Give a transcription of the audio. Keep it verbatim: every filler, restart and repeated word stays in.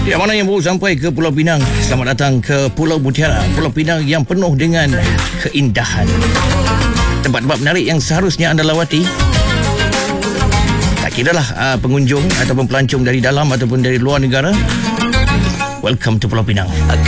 Ya, mana yang baru sampai ke Pulau Pinang, selamat datang ke Pulau Mutiara, Pulau Pinang yang penuh dengan keindahan. Tempat-tempat menarik yang seharusnya anda lawati. Tak kira lah uh, pengunjung ataupun pelancong dari dalam ataupun dari luar negara. Welcome to Pulau Pinang.